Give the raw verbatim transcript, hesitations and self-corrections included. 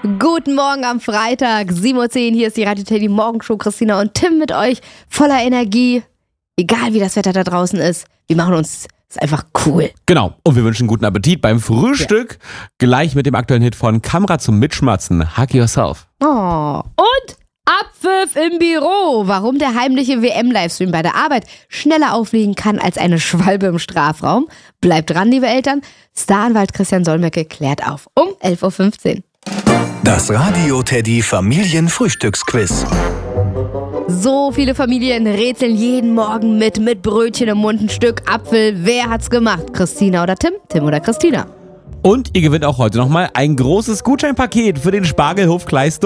Guten Morgen am Freitag, sieben Uhr zehn, hier ist die Radio Teddy Morgenshow. Christina und Tim mit euch, voller Energie. Egal wie das Wetter da draußen ist, wir machen uns, ist einfach cool. Genau, und wir wünschen guten Appetit beim Frühstück. Ja. Gleich mit dem aktuellen Hit von Kamera zum Mitschmatzen, Hug Yourself. Oh, und Abpfiff im Büro. Warum der heimliche W M-Livestream bei der Arbeit schneller auflegen kann als eine Schwalbe im Strafraum. Bleibt dran, liebe Eltern. Staranwalt Christian Solmecke klärt auf um elf Uhr fünfzehn. Das Radio Teddy Familienfrühstücksquiz. So viele Familien rätseln jeden Morgen mit, mit Brötchen im Mund, ein Stück Apfel. Wer hat's gemacht? Christina oder Tim? Tim oder Christina? Und ihr gewinnt auch heute nochmal ein großes Gutscheinpaket für den Spargelhof Kleist.